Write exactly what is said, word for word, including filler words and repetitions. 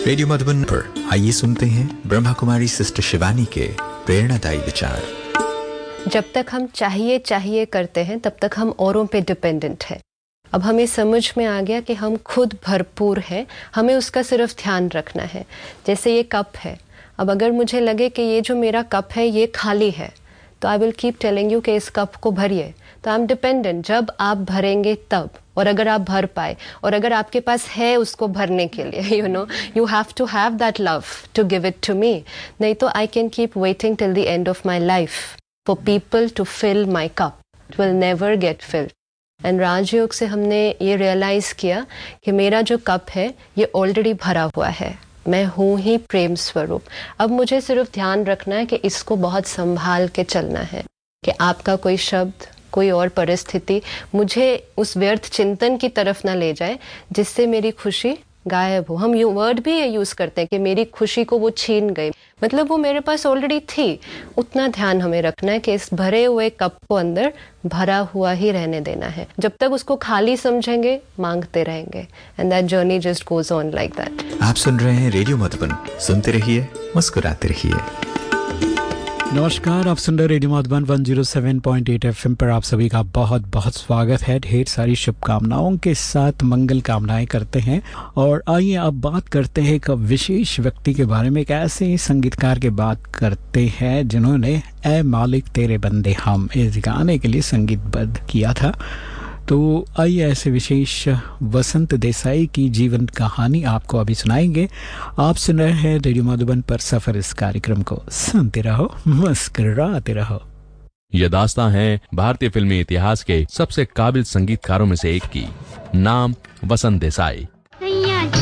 Radio Madhuban पर आइए सुनते हैं ब्रह्मा कुमारी सिस्टर शिवानी के प्रेरणादायी विचार। जब तक हम चाहिए चाहिए करते हैं तब तक हम औरों पे डिपेंडेंट है। अब हमें समझ में आ गया कि हम खुद भरपूर हैं, हमें उसका सिर्फ ध्यान रखना है। जैसे ये कप है, अब अगर मुझे लगे कि ये जो मेरा कप है ये खाली है तो I will keep telling you कि इस कप को भरिए। तो आई एम डिपेंडेंट, जब आप भरेंगे तब, और अगर आप भर पाए और अगर आपके पास है उसको भरने के लिए, you know you have to have that love to give it to me. नहीं तो I can keep waiting till the end of my life for people to fill my cup, it will never get field. And राजयोग से हमने ये realise किया कि मेरा जो cup है ये ऑलरेडी भरा हुआ है, मैं हूँ ही प्रेम स्वरूप। अब मुझे सिर्फ ध्यान रखना है कि इसको बहुत संभाल के चलना है कि आपका कोई शब्द, कोई और परिस्थिति मुझे उस व्यर्थ चिंतन की तरफ ना ले जाए जिससे मेरी खुशी गायब हो। हम यू वर्ड भी ये यूज़ करते हैं कि मेरी खुशी को वो छीन गई, मतलब वो मेरे पास ऑलरेडी थी। उतना ध्यान हमें रखना है कि इस भरे हुए कप को अंदर भरा हुआ ही रहने देना है। जब तक उसको खाली समझेंगे मांगते रहेंगे, and that journey just goes on like that. आप सुन रहे हैं रेडियो मधुबन, सुनते रहिए, मुस्कुराते रहिए। नमस्कार, आप सुन रहे radio Madhuban one zero seven point eight FM पर। आप सभी का बहुत बहुत स्वागत है। ढेर सारी शुभकामनाओं के साथ मंगल कामनाएं करते हैं। और आइए अब बात करते हैं एक विशेष व्यक्ति के बारे में, एक ऐसे संगीतकार की बात करते हैं जिन्होंने ए मालिक तेरे बंदे हम इस गाने के लिए संगीतबद्ध किया था। तो आइए ऐसे विशेष वसंत देसाई की जीवन कहानी आपको अभी सुनाएंगे। आप सुन रहे हैं रेडियो मधुबन पर सफर, इस कार्यक्रम को सुनते रहो, मुस्कुराते रहो। यह दास्तां है भारतीय फिल्मी इतिहास के सबसे काबिल संगीतकारों में से एक की। नाम वसंत देसाई।